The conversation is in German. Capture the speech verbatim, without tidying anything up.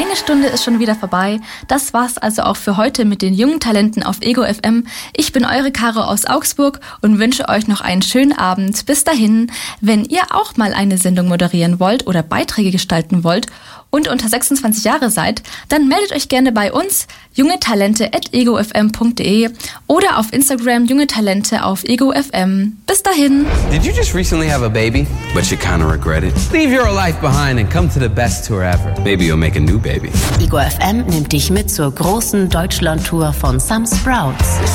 Eine Stunde ist schon wieder vorbei. Das war's also auch für heute mit den jungen Talenten auf Ego F M. Ich bin eure Caro aus Augsburg und wünsche euch noch einen schönen Abend. Bis dahin, wenn ihr auch mal eine Sendung moderieren wollt oder Beiträge gestalten wollt und unter sechsundzwanzig Jahre seid, dann meldet euch gerne bei uns, jungetalente at ego f m punkt d e oder auf Instagram jungetalente auf Ego F M. Bis dahin. Did you just recently have a baby, but you kind of regret it? Leave your life behind and come to the best tour ever. Maybe you'll make a new baby. Ego F M nimmt dich mit zur großen Deutschland-Tour von Some Sprouts.